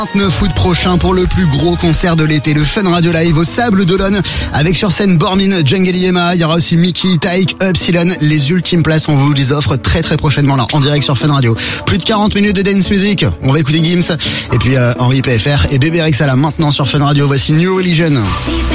29 août prochain pour le plus gros concert de l'été, le Fun Radio Live au Sable d'Olonne avec sur scène Bormin, Jungle Yema, il y aura aussi Mickey, Taïk, Upsilon, les ultimes places on vous les offre très prochainement là en direct sur Fun Radio. Plus de 40 minutes de dance music, on va écouter Gims et puis Henri PFR et Bébé Rexala maintenant sur Fun Radio, voici New Religion.